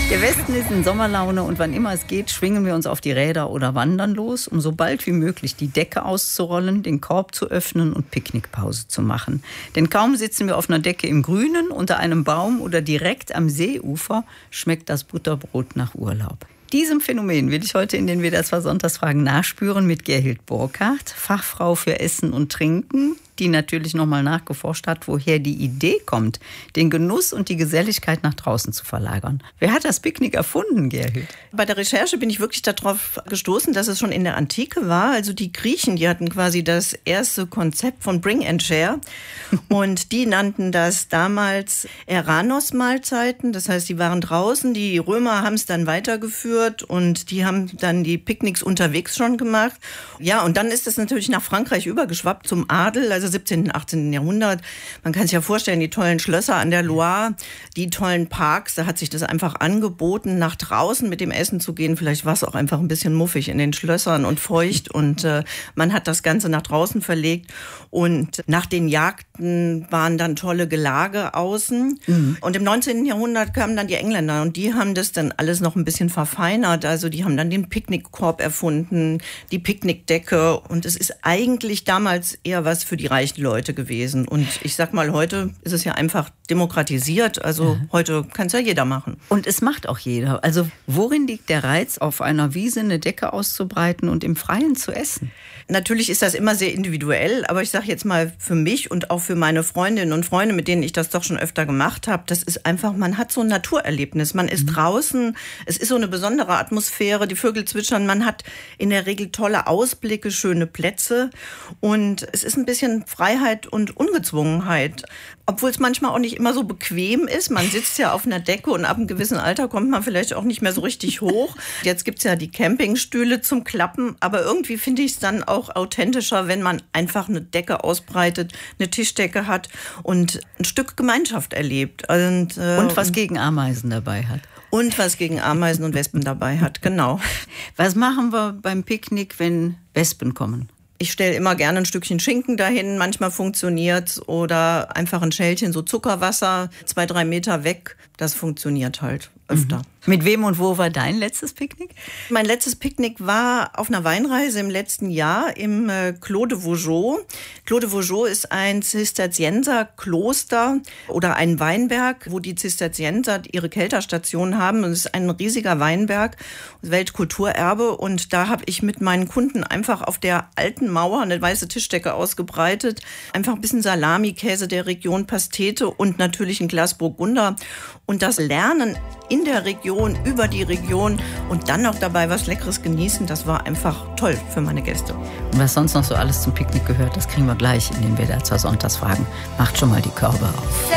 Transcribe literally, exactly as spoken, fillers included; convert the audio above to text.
Der Westen ist in Sommerlaune und wann immer es geht, schwingen wir uns auf die Räder oder wandern los, um so bald wie möglich die Decke auszurollen, den Korb zu öffnen und Picknickpause zu machen. Denn kaum sitzen wir auf einer Decke im Grünen, unter einem Baum oder direkt am Seeufer, schmeckt das Butterbrot nach Urlaub. Diesem Phänomen will ich heute in den W D R zwei Sonntagsfragen nachspüren mit Gerhild Burkhardt, Fachfrau für Essen und Trinken, die natürlich nochmal nachgeforscht hat, woher die Idee kommt, den Genuss und die Geselligkeit nach draußen zu verlagern. Wer hat das Picknick erfunden, Gerhild? Bei der Recherche bin ich wirklich darauf gestoßen, dass es schon in der Antike war. Also die Griechen, die hatten quasi das erste Konzept von Bring and Share und die nannten das damals Eranos-Mahlzeiten. Das heißt, die waren draußen, die Römer haben es dann weitergeführt und die haben dann die Picknicks unterwegs schon gemacht. Ja, und dann ist es natürlich nach Frankreich übergeschwappt zum Adel, also siebzehnten, achtzehnten Jahrhundert. Man kann sich ja vorstellen, die tollen Schlösser an der Loire, die tollen Parks, da hat sich das einfach angeboten, nach draußen mit dem Essen zu gehen. Vielleicht war es auch einfach ein bisschen muffig in den Schlössern und feucht und äh, man hat das Ganze nach draußen verlegt und nach den Jagden waren dann tolle Gelage außen. Mhm. Und im neunzehnten Jahrhundert kamen dann die Engländer und die haben das dann alles noch ein bisschen verfeinert. Also die haben dann den Picknickkorb erfunden, die Picknickdecke und es ist eigentlich damals eher was für die reichen Leute gewesen. Und ich sag mal, heute ist es ja einfach demokratisiert. Also ja. Heute kann es ja jeder machen. Und es macht auch jeder. Also worin liegt der Reiz, auf einer Wiese eine Decke auszubreiten und im Freien zu essen? Natürlich ist das immer sehr individuell, aber ich sage jetzt mal für mich und auch für meine Freundinnen und Freunde, mit denen ich das doch schon öfter gemacht habe, das ist einfach, man hat so ein Naturerlebnis. Man ist mhm. draußen, es ist so eine besondere Atmosphäre, die Vögel zwitschern, man hat in der Regel tolle Ausblicke, schöne Plätze und es ist ein bisschen Freiheit und Ungezwungenheit. Obwohl es manchmal auch nicht immer so bequem ist. Man sitzt ja auf einer Decke und ab einem gewissen Alter kommt man vielleicht auch nicht mehr so richtig hoch. Jetzt gibt es ja die Campingstühle zum Klappen, aber irgendwie finde ich es dann auch authentischer, wenn man einfach eine Decke ausbreitet, eine Tischdecke hat und ein Stück Gemeinschaft erlebt. Und, äh, und was gegen Ameisen dabei hat. Und was gegen Ameisen und Wespen dabei hat, genau. Was machen wir beim Picknick, wenn Wespen kommen? Ich stelle immer gerne ein Stückchen Schinken dahin, manchmal funktioniert's oder einfach ein Schälchen so Zuckerwasser, zwei, drei Meter weg. Das funktioniert halt öfter. Mhm. Mit wem und wo war dein letztes Picknick? Mein letztes Picknick war auf einer Weinreise im letzten Jahr im äh, Clos de Vougeot. Clos de Vougeot ist ein Zisterzienserkloster oder ein Weinberg, wo die Zisterzienser ihre Kelterstation haben. Und es ist ein riesiger Weinberg, Weltkulturerbe. Und da habe ich mit meinen Kunden einfach auf der alten Mauer eine weiße Tischdecke ausgebreitet. Einfach ein bisschen Salami, Käse der Region, Pastete und natürlich ein Glas Burgunder. Und das Lernen in der Region, über die Region und dann noch dabei was Leckeres genießen, das war einfach toll für meine Gäste. Und was sonst noch so alles zum Picknick gehört, das kriegen wir gleich in den W D R zwei Sonntagsfragen. Macht schon mal die Körbe auf.